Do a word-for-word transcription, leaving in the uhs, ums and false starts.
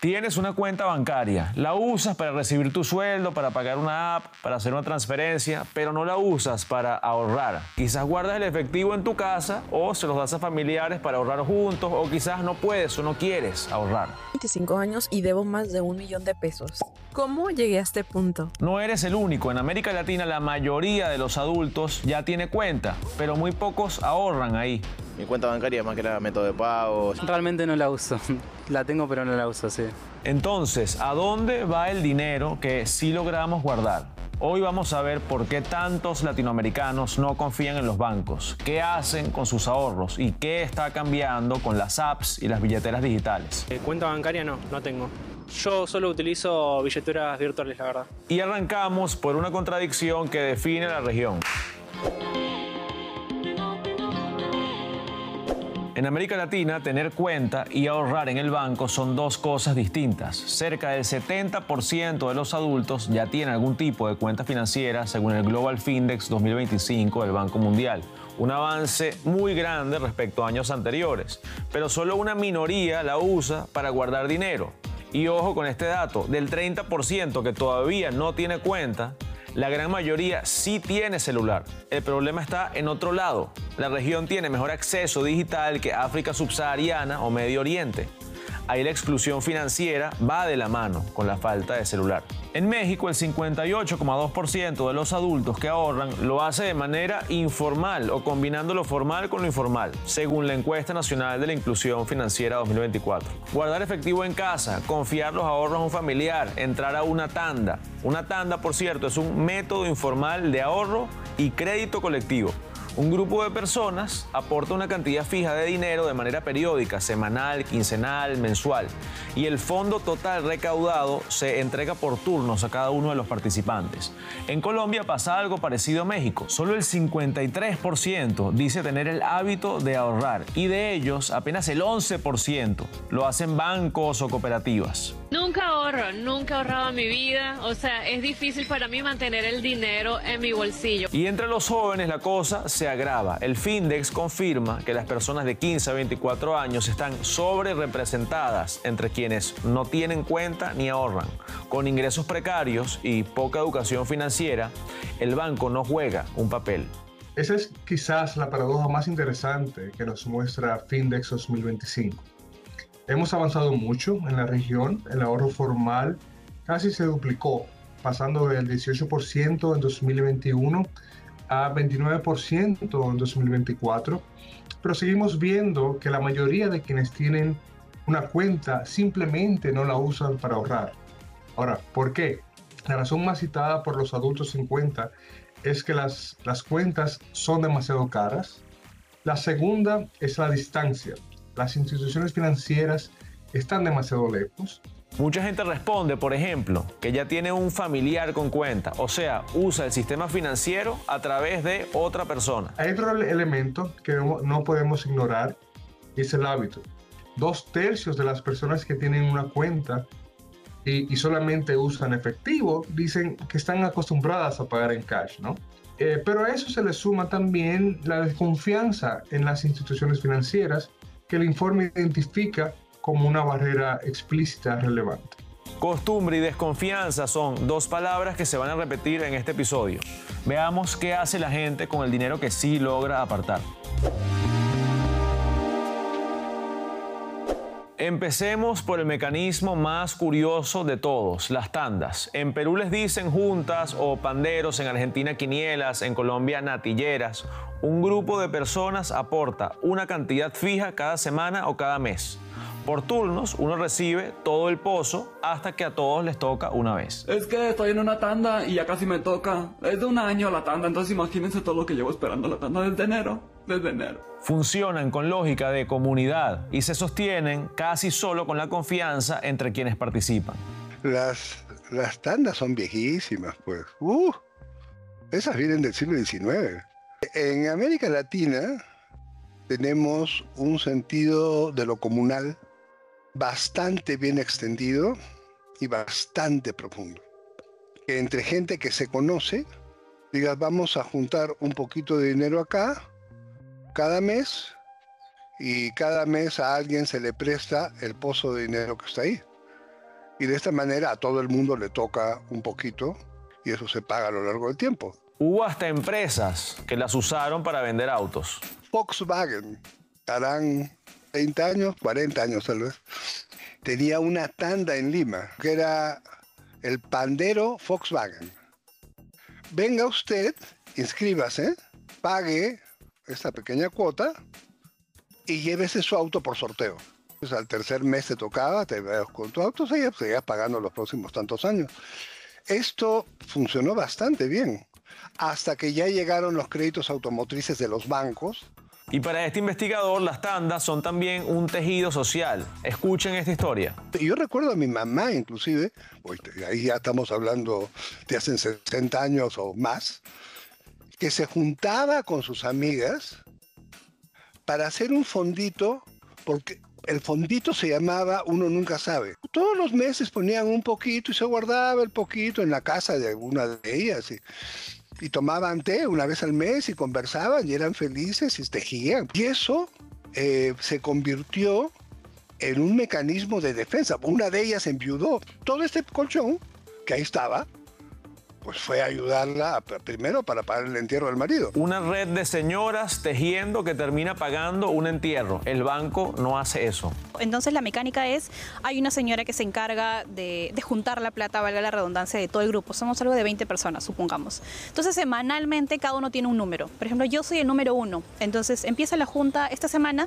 Tienes una cuenta bancaria, la usas para recibir tu sueldo, para pagar una app, para hacer una transferencia, pero no la usas para ahorrar. Quizás guardas el efectivo en tu casa o se los das a familiares para ahorrar juntos, o quizás no puedes o no quieres ahorrar. veinticinco años y debo más de un millón de pesos. ¿Cómo llegué a este punto? No eres el único. En América Latina la mayoría de los adultos ya tiene cuenta, pero muy pocos ahorran ahí. Mi cuenta bancaria es más que nada método de pago. Realmente no la uso. La tengo pero no la uso, sí. Entonces, ¿a dónde va el dinero que sí logramos guardar? Hoy vamos a ver por qué tantos latinoamericanos no confían en los bancos, qué hacen con sus ahorros y qué está cambiando con las apps y las billeteras digitales. Eh, cuenta bancaria no, no tengo. Yo solo utilizo billeteras virtuales, la verdad. Y arrancamos por una contradicción que define la región. En América Latina, tener cuenta y ahorrar en el banco son dos cosas distintas. Cerca del setenta por ciento de los adultos ya tienen algún tipo de cuenta financiera, según el Global Findex dos mil veinticinco del Banco Mundial. Un avance muy grande respecto a años anteriores, pero solo una minoría la usa para guardar dinero. Y ojo con este dato, del treinta por ciento que todavía no tiene cuenta, la gran mayoría sí tiene celular. El problema está en otro lado. La región tiene mejor acceso digital que África subsahariana o Medio Oriente. Ahí la exclusión financiera va de la mano con la falta de celular. En México, el cincuenta y ocho coma dos por ciento de los adultos que ahorran lo hace de manera informal o combinando lo formal con lo informal, según la encuesta nacional de la inclusión financiera dos mil veinticuatro. Guardar efectivo en casa, confiar los ahorros a un familiar, entrar a una tanda. Una tanda, por cierto, es un método informal de ahorro y crédito colectivo. Un grupo de personas aporta una cantidad fija de dinero de manera periódica, semanal, quincenal, mensual, y el fondo total recaudado se entrega por turnos a cada uno de los participantes. En Colombia pasa algo parecido a México. Solo el cincuenta y tres por ciento dice tener el hábito de ahorrar, y de ellos apenas el once por ciento lo hacen bancos o cooperativas. Nunca ahorro, nunca he ahorrado en mi vida, o sea, es difícil para mí mantener el dinero en mi bolsillo. Y entre los jóvenes la cosa se agrava. El Findex confirma que las personas de quince a veinticuatro años están sobre representadas entre quienes no tienen cuenta ni ahorran. Con ingresos precarios y poca educación financiera, el banco no juega un papel. Esa es quizás la paradoja más interesante que nos muestra Findex dos mil veinticinco. Hemos avanzado mucho en la región, el ahorro formal casi se duplicó, pasando del dieciocho por ciento en dos mil veintiuno a veintinueve por ciento en dos mil veinticuatro, pero seguimos viendo que la mayoría de quienes tienen una cuenta simplemente no la usan para ahorrar. Ahora, ¿por qué? La razón más citada por los adultos sin cuenta es que las, las cuentas son demasiado caras. La segunda es la distancia. Las instituciones financieras están demasiado lejos. Mucha gente responde, por ejemplo, que ya tiene un familiar con cuenta, o sea, usa el sistema financiero a través de otra persona. Hay otro elemento que no, no podemos ignorar y es el hábito. Dos tercios de las personas que tienen una cuenta y, y solamente usan efectivo dicen que están acostumbradas a pagar en cash, ¿no? Eh, pero a eso se le suma también la desconfianza en las instituciones financieras que el informe identifica como una barrera explícita relevante. Costumbre y desconfianza son dos palabras que se van a repetir en este episodio. Veamos qué hace la gente con el dinero que sí logra apartar. Empecemos por el mecanismo más curioso de todos, las tandas. En Perú les dicen juntas o panderos, en Argentina quinielas, en Colombia natilleras. Un grupo de personas aporta una cantidad fija cada semana o cada mes. Por turnos, uno recibe todo el pozo hasta que a todos les toca una vez. Es que estoy en una tanda y ya casi me toca. Es de un año la tanda, entonces imagínense todo lo que llevo esperando la tanda desde enero. Desde enero. Funcionan con lógica de comunidad y se sostienen casi solo con la confianza entre quienes participan. Las, las tandas son viejísimas, pues. Uh, esas vienen del siglo diecinueve. En América Latina tenemos un sentido de lo comunal bastante bien extendido y bastante profundo. Entre gente que se conoce, digas, vamos a juntar un poquito de dinero acá, cada mes, y cada mes a alguien se le presta el pozo de dinero que está ahí. Y de esta manera a todo el mundo le toca un poquito y eso se paga a lo largo del tiempo. Hubo hasta empresas que las usaron para vender autos. Volkswagen, harán treinta años, cuarenta años tal vez, tenía una tanda en Lima, que era el Pandero Volkswagen. Venga usted, inscríbase, pague esta pequeña cuota y llévese su auto por sorteo. Pues al tercer mes te tocaba, te ibas con tu auto, seguías, seguías pagando los próximos tantos años. Esto funcionó bastante bien, hasta que ya llegaron los créditos automotrices de los bancos. Y para este investigador, las tandas son también un tejido social. Escuchen esta historia. Yo recuerdo a mi mamá, inclusive, ahí ya estamos hablando de hace sesenta años o más, que se juntaba con sus amigas para hacer un fondito, porque el fondito se llamaba Uno Nunca Sabe. Todos los meses ponían un poquito y se guardaba el poquito en la casa de alguna de ellas. Y, y tomaban té una vez al mes y conversaban y eran felices y tejían. Y eso eh, se convirtió en un mecanismo de defensa. Una de ellas enviudó. Todo este colchón, que ahí estaba, pues fue a ayudarla primero para pagar el entierro del marido. Una red de señoras tejiendo que termina pagando un entierro. El banco no hace eso. Entonces la mecánica es, hay una señora que se encarga de, de juntar la plata, valga la redundancia, de todo el grupo. Somos algo de veinte personas, supongamos. Entonces semanalmente cada uno tiene un número. Por ejemplo, yo soy el número uno. Entonces empieza la junta esta semana